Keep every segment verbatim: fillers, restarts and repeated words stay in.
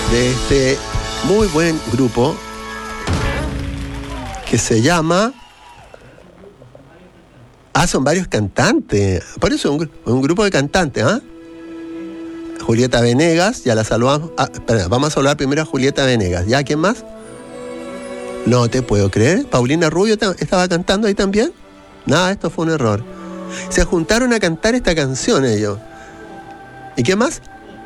de este muy buen grupo que se llama... Ah, son varios cantantes. Por eso es un, un grupo de cantantes, ¿ah? ¿eh? Julieta Venegas, ya la saludamos. Ah, espera, vamos a saludar primero a Julieta Venegas. ¿Ya? ¿Quién más? No te puedo creer. ¿Paulina Rubio estaba cantando ahí también? Nada, esto fue un error. Se juntaron a cantar esta canción ellos. ¿Y qué más?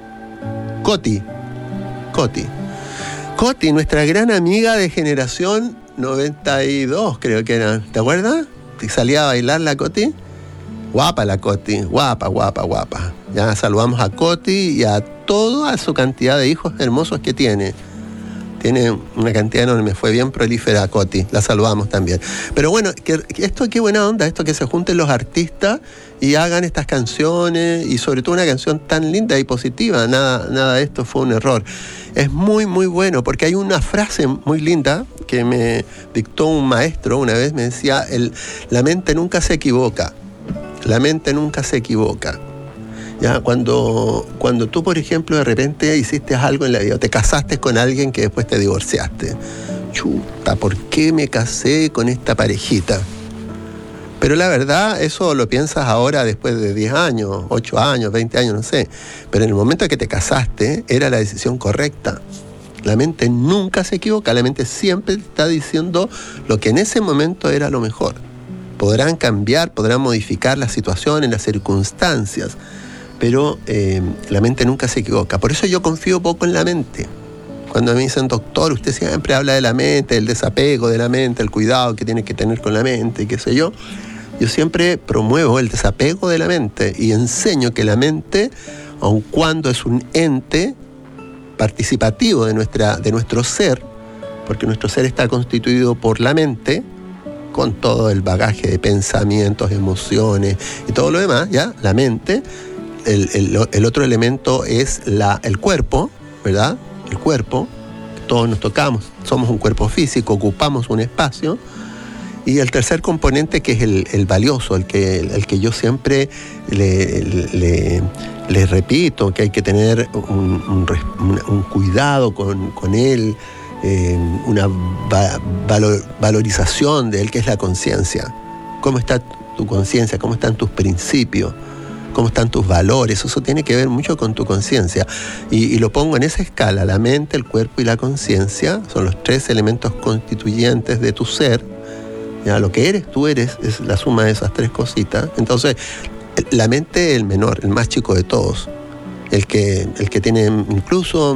Coti. Coti. Coti, nuestra gran amiga de generación noventa y dos, creo que era. ¿Te acuerdas? Salía a bailar la Coti. Guapa la Coti. Guapa, guapa, guapa. Ya saludamos a Coti y a toda su cantidad de hijos hermosos que tiene. Tiene una cantidad enorme, fue bien prolífera Coti, la saludamos también. Pero bueno, que, que esto qué buena onda, esto que se junten los artistas y hagan estas canciones, y sobre todo una canción tan linda y positiva, nada, nada de esto fue un error. Es muy, muy bueno, porque hay una frase muy linda que me dictó un maestro una vez, me decía, el, la mente nunca se equivoca, la mente nunca se equivoca. Ya, cuando, cuando tú, por ejemplo, de repente hiciste algo en la vida, te casaste con alguien que después te divorciaste. Chuta, ¿por qué me casé con esta parejita? Pero la verdad, eso lo piensas ahora después de diez años, ocho años, veinte años, no sé. Pero en el momento en que te casaste, era la decisión correcta. La mente nunca se equivoca, la mente siempre está diciendo lo que en ese momento era lo mejor. Podrán cambiar, podrán modificar las situaciones, las circunstancias, pero eh, la mente nunca se equivoca. Por eso yo confío poco en la mente. Cuando me dicen, doctor, usted siempre habla de la mente, del desapego de la mente, el cuidado que tiene que tener con la mente, qué sé yo, yo siempre promuevo el desapego de la mente y enseño que la mente, aun cuando es un ente participativo de, nuestra, de nuestro ser, porque nuestro ser está constituido por la mente, con todo el bagaje de pensamientos, emociones y todo lo demás, ¿ya? La mente. El, el, el otro elemento es la, el cuerpo, ¿verdad? El cuerpo, todos nos tocamos, somos un cuerpo físico, ocupamos un espacio. Y el tercer componente, que es el, el valioso, el que, el que yo siempre le, le, le repito, que hay que tener un, un, un cuidado con, con él, eh, una va, valor, valorización de él, que es la conciencia. ¿Cómo está tu conciencia? ¿Cómo están tus principios? ¿Cómo están tus valores? Eso tiene que ver mucho con tu conciencia. Y, y lo pongo en esa escala. La mente, el cuerpo y la conciencia son los tres elementos constituyentes de tu ser. Ya, lo que eres, tú eres, es la suma de esas tres cositas. Entonces, la mente es el menor, el más chico de todos. El que, el que tiene incluso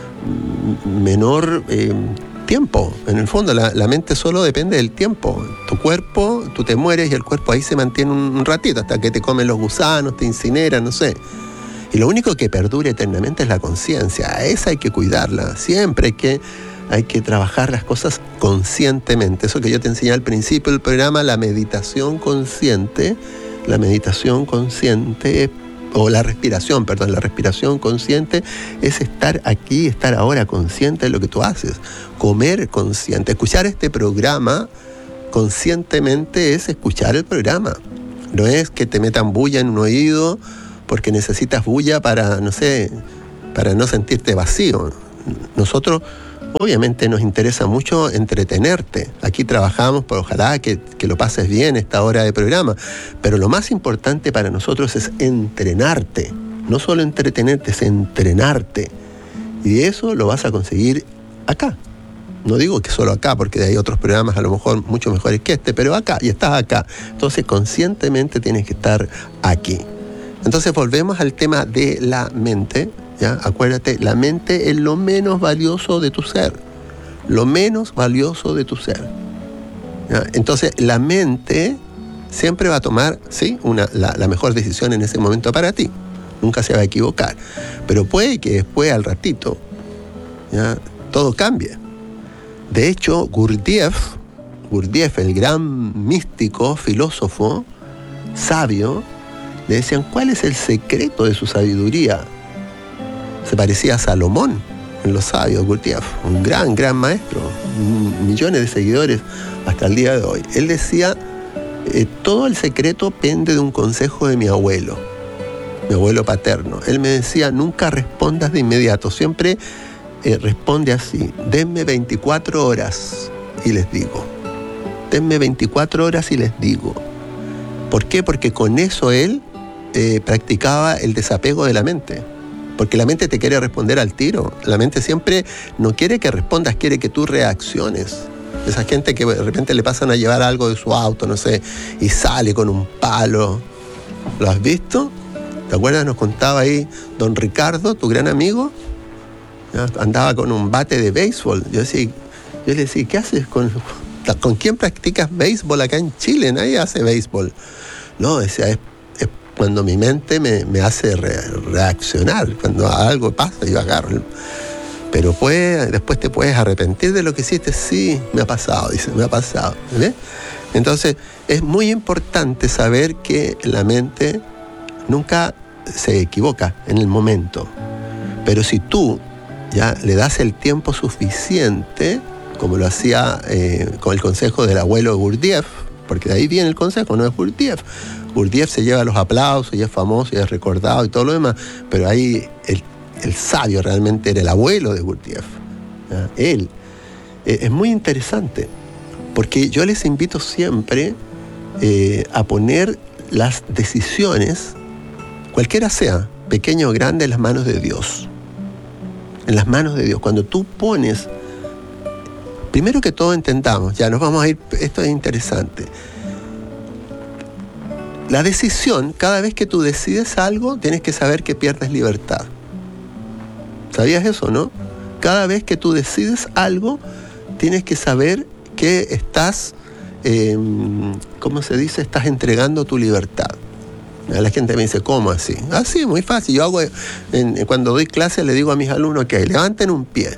menor eh, tiempo. En el fondo, la, la mente solo depende del tiempo. Tu cuerpo, tú te mueres y el cuerpo ahí se mantiene un ratito hasta que te comen los gusanos, te incineran, no sé. Y lo único que perdura eternamente es la conciencia. A esa hay que cuidarla. Siempre hay que, hay que trabajar las cosas conscientemente. Eso que yo te enseñé al principio del programa, la meditación consciente. La meditación consciente o la respiración, perdón, la respiración consciente es estar aquí, estar ahora consciente de lo que tú haces, comer consciente, escuchar este programa conscientemente es escuchar el programa, no es que te metan bulla en un oído porque necesitas bulla para, no sé, para no sentirte vacío. Nosotros obviamente nos interesa mucho entretenerte. Aquí trabajamos, pero ojalá que, que lo pases bien esta hora de programa. Pero lo más importante para nosotros es entrenarte. No solo entretenerte, es entrenarte. Y eso lo vas a conseguir acá. No digo que solo acá, porque hay otros programas a lo mejor mucho mejores que este, pero acá, y estás acá. Entonces, conscientemente tienes que estar aquí. Entonces, volvemos al tema de la mente. ¿Ya? Acuérdate, la mente es lo menos valioso de tu ser, lo menos valioso de tu ser. ¿Ya? Entonces, la mente siempre va a tomar, ¿sí? Una, la, la mejor decisión en ese momento para ti. Nunca se va a equivocar. Pero puede que después, al ratito, ¿ya? Todo cambie. De hecho, Gurdjieff, Gurdjieff, el gran místico, filósofo, sabio, le decían, ¿cuál es el secreto de su sabiduría? Se parecía a Salomón en los sabios, Gurdjieff, un gran, gran maestro, millones de seguidores hasta el día de hoy. Él decía, eh, todo el secreto pende de un consejo de mi abuelo, mi abuelo paterno. Él me decía, nunca respondas de inmediato, siempre eh, responde así: denme veinticuatro horas y les digo. Denme veinticuatro horas y les digo. ¿Por qué? Porque con eso él eh, practicaba el desapego de la mente. Porque la mente te quiere responder al tiro. La mente siempre no quiere que respondas, quiere que tú reacciones. Esa gente que de repente le pasan a llevar algo de su auto, no sé, y sale con un palo. ¿Lo has visto? ¿Te acuerdas? Nos contaba ahí don Ricardo, tu gran amigo. ¿Ya? Andaba con un bate de béisbol. Yo, decía, yo le decía, ¿qué haces con, con quién practicas béisbol acá en Chile? Nadie hace béisbol. No, decía, es, es cuando mi mente me, me hace re, reaccionar. Cuando algo pasa, yo agarro el... Pero pues, después te puedes arrepentir de lo que hiciste. Sí, me ha pasado, dice, me ha pasado. ¿Ves? Entonces, es muy importante saber que la mente nunca se equivoca en el momento. Pero si tú ya le das el tiempo suficiente, como lo hacía eh, con el consejo del abuelo Gurdjieff, porque de ahí viene el consejo, no es Gurdjieff. Gurdjieff se lleva los aplausos y es famoso y es recordado y todo lo demás, pero ahí el El sabio realmente era el abuelo de Gurdjieff. ¿Ya? Él. Eh, es muy interesante, porque yo les invito siempre eh, a poner las decisiones, cualquiera sea, pequeña o grande, en las manos de Dios. En las manos de Dios. Cuando tú pones, primero que todo entendamos, ya nos vamos a ir, esto es interesante. La decisión, cada vez que tú decides algo, tienes que saber que pierdes libertad. ¿Sabías eso, no? Cada vez que tú decides algo, tienes que saber que estás, eh, ¿cómo se dice? Estás entregando tu libertad. La gente me dice, ¿cómo así? Así, muy fácil. Yo hago, en, cuando doy clases le digo a mis alumnos que okay, levanten un pie.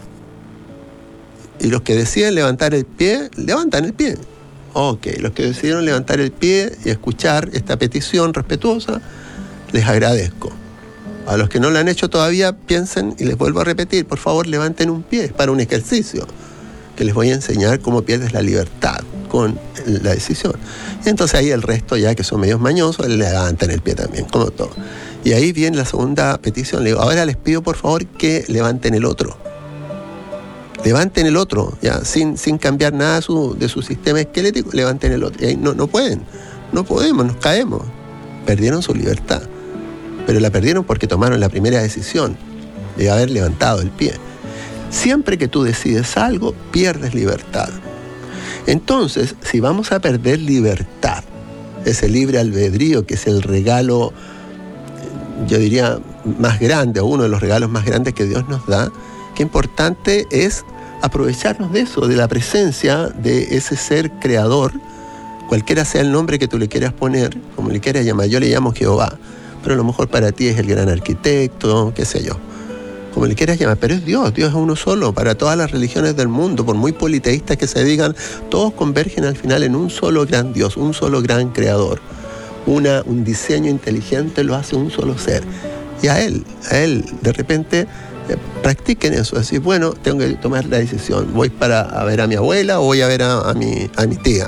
Y los que deciden levantar el pie, levantan el pie. Ok, los que decidieron levantar el pie y escuchar esta petición respetuosa, les agradezco. A los que no lo han hecho todavía, piensen, y les vuelvo a repetir, por favor levanten un pie, es para un ejercicio, que les voy a enseñar cómo pierdes la libertad con la decisión. Y entonces ahí el resto, ya que son medios mañosos, levantan el pie también, como todo. Y ahí viene la segunda petición, le digo, ahora les pido por favor que levanten el otro. Levanten el otro, ya, sin, sin cambiar nada de su, de su sistema esquelético, levanten el otro. Y ahí no, no pueden, no podemos, nos caemos. Perdieron su libertad. Pero la perdieron porque tomaron la primera decisión de haber levantado el pie. Siempre que tú decides algo, pierdes libertad. Entonces, si vamos a perder libertad, ese libre albedrío que es el regalo, yo diría, más grande, o uno de los regalos más grandes que Dios nos da, qué importante es aprovecharnos de eso, de la presencia de ese ser creador, cualquiera sea el nombre que tú le quieras poner, como le quieras llamar. Yo le llamo Jehová, pero a lo mejor para ti es el gran arquitecto, qué sé yo, como le quieras llamar, pero es Dios, Dios es uno solo, para todas las religiones del mundo, por muy politeístas que se digan, todos convergen al final en un solo gran Dios, un solo gran creador, Una, un diseño inteligente lo hace un solo ser, y a Él, a Él, de repente, eh, practiquen eso, decir, bueno, tengo que tomar la decisión, voy para a ver a mi abuela o voy a ver a, a, mi, a mi tía.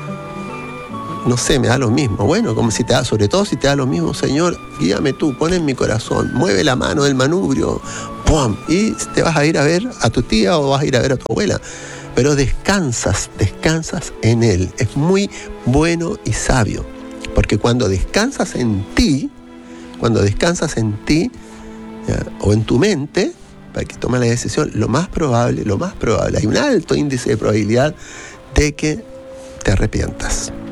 No sé, me da lo mismo. Bueno, como si te da, sobre todo si te da lo mismo, Señor, guíame tú, pon en mi corazón, mueve la mano del manubrio, ¡pum! Y te vas a ir a ver a tu tía o vas a ir a ver a tu abuela. Pero descansas, descansas en Él. Es muy bueno y sabio. Porque cuando descansas en ti, cuando descansas en ti, ¿ya? O en tu mente, para que tomes la decisión, lo más probable, lo más probable, hay un alto índice de probabilidad de que te arrepientas.